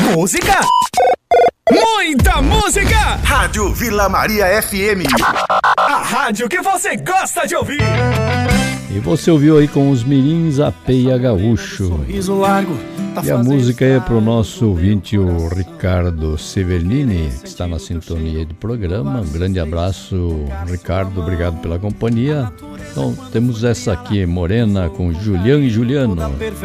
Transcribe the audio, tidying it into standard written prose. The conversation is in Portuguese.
Música, muita música. Rádio Vila Maria FM, a rádio que você gosta de ouvir. E você ouviu aí com os mirins a Peia Gaúcho. sorriso largo. E a música é para o nosso ouvinte, o Ricardo Severnini, que está na sintonia do programa. Um grande abraço, Ricardo, obrigado pela companhia. Então, temos essa aqui, Morena, com Juliano e Juliano.